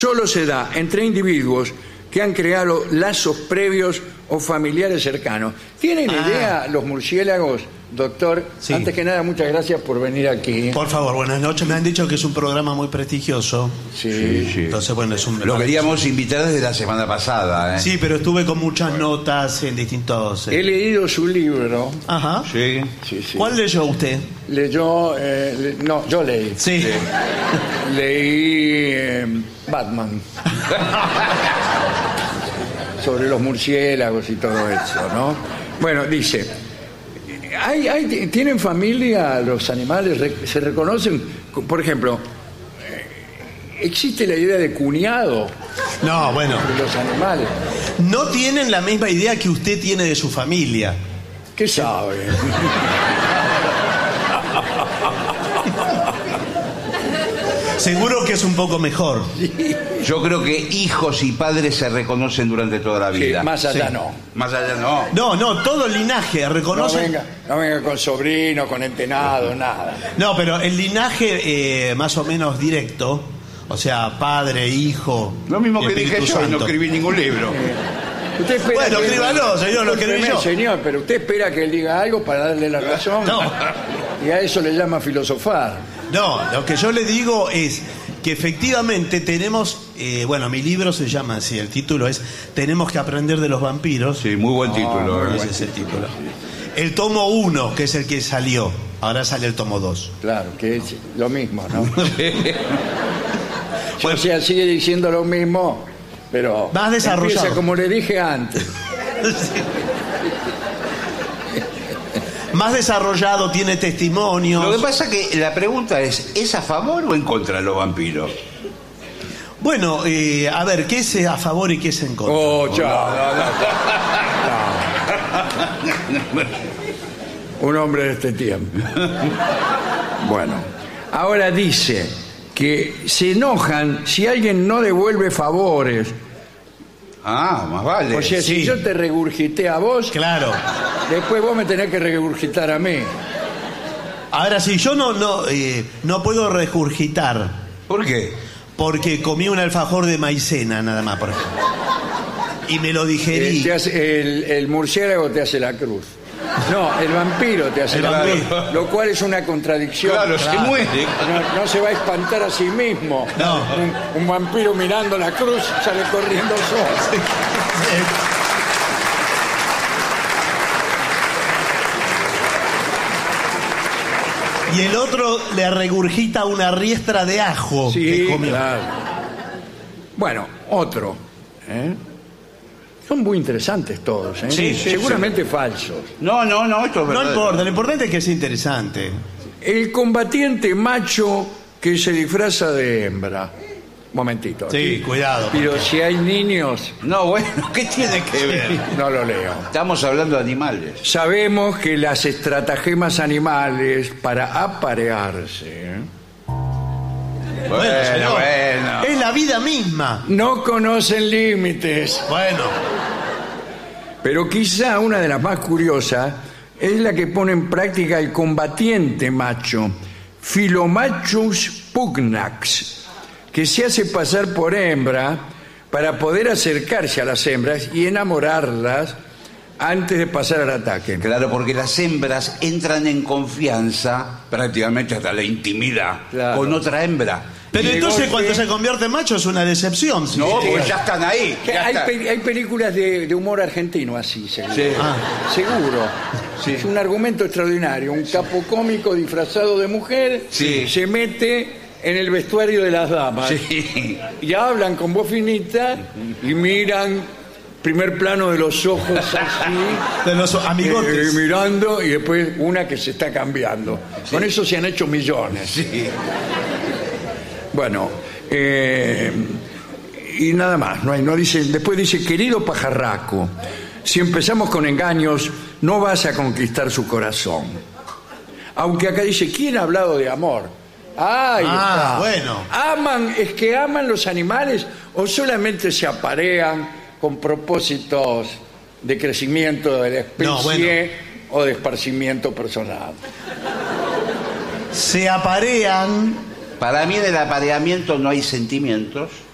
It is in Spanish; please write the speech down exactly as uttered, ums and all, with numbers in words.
solo se da entre individuos que han creado lazos previos o familiares cercanos. ¿Tienen Ah. idea los murciélagos, doctor? Sí. Antes que nada, muchas gracias por venir aquí. Por favor, buenas noches. Me han dicho que es un programa muy prestigioso. Sí. Sí, sí. Entonces, bueno, es un... Lo queríamos invitar desde la semana pasada, ¿eh? Sí, pero estuve con muchas notas en distintos... eh. He leído su libro. Ajá. Sí. Sí, sí. ¿Cuál leyó usted? Leyó, eh, le- no, yo leí. Sí. Leí eh, Batman. Sobre los murciélagos y todo eso, ¿no? Bueno, dice, ¿hay, hay, ¿tienen familia los animales? Re- ¿Se reconocen? Por ejemplo, eh, ¿existe la idea de cuñado No, bueno. de los animales? No tienen la misma idea que usted tiene de su familia. ¿Qué sabe? Seguro que es un poco mejor. Yo creo que hijos y padres se reconocen durante toda la Sí, vida. más allá Sí. no. Más allá no. No, no, todo el linaje No reconoce. venga, no venga con sobrino, con entenado, nada. No, pero el linaje eh, más o menos directo, o sea, padre, hijo. Lo mismo que Espíritu dije yo, y no Santo. escribí ningún libro. Usted espera Bueno, que- escríbalo, señor, lo escribí Discúlpeme, yo. señor, pero usted espera que él diga algo para darle la razón. No. Y a eso le llama filosofar. No, lo que yo le digo es que efectivamente tenemos, eh, bueno, mi libro se llama así, el título es Tenemos que aprender de los vampiros. Sí, muy buen título. Ese ¿eh? es el título. El tomo uno, que es el que salió, ahora sale el tomo dos. Claro, que es lo mismo, ¿no? O sea, sigue diciendo lo mismo, pero Más desarrollado. empieza como le dije antes. Más desarrollado, tiene testimonios. Lo que pasa que la pregunta es, ¿es a favor o en contra de los vampiros? Bueno, eh, a ver, ¿qué es a favor y qué es en contra? Oh, chao. no, no. Un hombre de este tiempo. Bueno, ahora dice que se enojan si alguien no devuelve favores. Ah, más vale. O sea, si Sí. yo te regurgité a vos, Claro. después vos me tenés que regurgitar a mí. Ahora sí, yo no, no, eh, no puedo regurgitar ¿Por qué? porque comí un alfajor de maicena nada más, por ejemplo. Y me lo Eh, digerí. te hace- el, el murciélago te hace la cruz. No, el vampiro te hace El la vampiro. cruz. Lo cual es una contradicción. Claro, se Claro. muere. No, no se va a espantar a sí mismo. No. Un, un vampiro mirando la cruz sale corriendo solo. Y el otro le regurgita una riestra de ajo Sí, que comió. claro. Bueno, otro. ¿eh? Son muy interesantes todos. ¿eh? Sí, sí, Seguramente falsos. No, no, no, esto es No verdadero. importa, lo importante es que es interesante. El combatiente macho que se disfraza de hembra. Momentito. Sí, aquí. cuidado. Pero si hay niños, No, bueno, ¿qué tiene que ver? no lo leo. Estamos hablando de animales. Sabemos que las estratagemas animales para aparearse ¿eh? Bueno, señor, bueno. Es la vida misma. no conocen límites. Bueno, Pero quizá una de las más curiosas es la que pone en práctica el combatiente macho, Philomachus pugnax, que se hace pasar por hembra para poder acercarse a las hembras y enamorarlas antes de pasar al ataque. Claro, porque las hembras entran en confianza, prácticamente hasta la intimidad, Claro. con otra hembra. pero Y de entonces golpe- cuando se convierte en macho es una decepción. ¿sí? No, Sí. porque ya están ahí. Que ya hay, está. pe- hay películas de, de humor argentino así, seguro. Sí. Ah. Seguro. Sí. Es un argumento extraordinario. Un capo cómico disfrazado de mujer Sí. se mete en el vestuario de las damas. Sí. Y hablan con voz finita y miran primer plano de los ojos así. De los amigotes. eh, mirando y después una que se está cambiando. Con eso se han hecho millones. Sí. Bueno, eh, y nada más. No hay, no dice, después dice, querido pajarraco, si empezamos con engaños, no vas a conquistar su corazón. Aunque acá dice, ¿quién ha hablado de amor? Ahí Ah, está. bueno. ¿Aman, es que aman los animales o solamente se aparean con propósitos de crecimiento de la especie No, bueno. o de esparcimiento personal? Se aparean. Para mí en el apareamiento no hay sentimientos.